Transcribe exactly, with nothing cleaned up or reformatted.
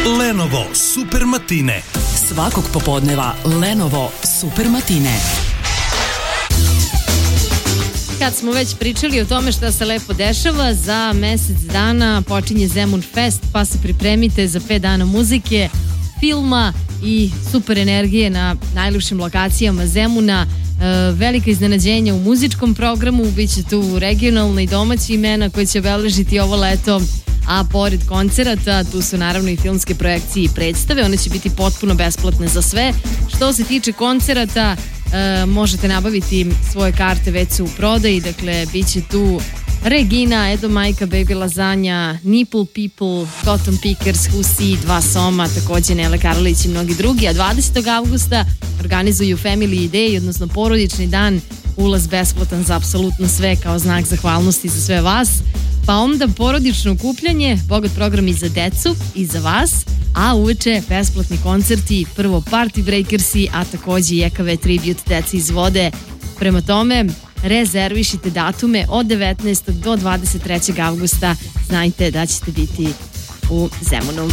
Lenovo Super Matine. Svakog popodneva Lenovo Super Matine. Kad smo već pričali o tome šta se lepo dešava, za mesec dana počinje Zemun Fest, pa se pripremite za pet dana muzike, filma i super energije na najljepšim lokacijama Zemuna. E, velika iznenađenja u muzičkom programu, bit će tu regionalne i domaće imena koje će obeležiti ovo leto, a pored koncerata tu su naravno i filmske projekcije i predstave. One će biti potpuno besplatne za sve. Što se tiče koncerata, e, možete nabaviti svoje karte, već su u prodaji, dakle bit će tu Regina, Edo Majka, Baby Lazanja, Nipple People, Cotton Pickers, Husi, Dva Soma, takođe Nele Karolić i mnogi drugi. A dvadesetog avgusta organizuju Family Day, odnosno porodični dan, ulaz besplatan za apsolutno sve kao znak zahvalnosti za sve vas. Pa onda porodično okupljanje, bogat program i za decu i za vas, a uveče besplatni koncerti, prvo Party Breakersi, a takođe i E K V Tribute deci iz vode. Prema tome, rezervišite datume od devetnaestog do dvadeset trećeg avgusta, znajte da ćete biti u Zemunu.